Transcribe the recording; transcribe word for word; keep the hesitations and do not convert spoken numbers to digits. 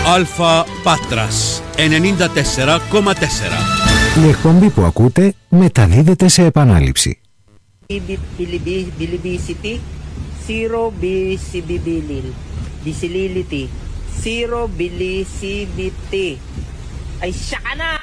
Alpha Patras ενενήντα τέσσερα κόμμα τέσσερα. Η εκπομπή που ακούτε μεταδίδεται σε επανάληψη. Bilibisity, zero bisibilil. Bisilility, zero bilisibity. Ay, siya ka na!